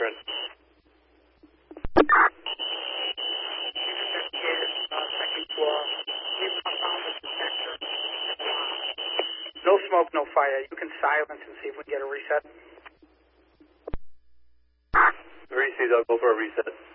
Veteran. No smoke, no fire. You can silence and see if we can get a reset. 3C's, I'll go for a reset.